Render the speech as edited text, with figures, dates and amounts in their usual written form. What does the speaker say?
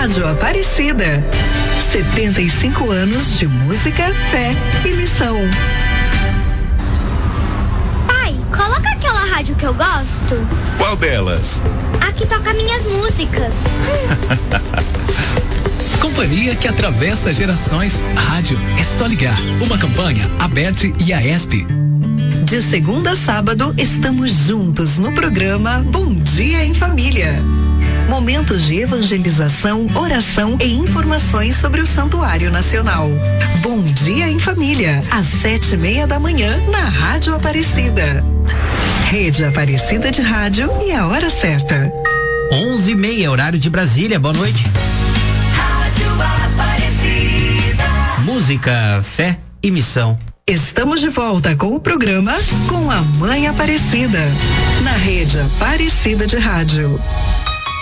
Rádio Aparecida. 75 anos de música, fé e missão. Pai, coloca aquela rádio que eu gosto. Qual delas? A que toca minhas músicas. Companhia que atravessa gerações. Rádio é só ligar. Uma campanha Aberte e Aesp. De segunda a sábado, estamos juntos no programa Bom Dia em Família. Momentos de evangelização, oração e informações sobre o Santuário Nacional. Bom Dia em Família, às 7:30 da manhã, na Rádio Aparecida. Rede Aparecida de Rádio e a hora certa. 11:30, horário de Brasília. Boa noite. Rádio Aparecida. Música, fé e missão. Estamos de volta com o programa Com a Mãe Aparecida, na Rede Aparecida de Rádio.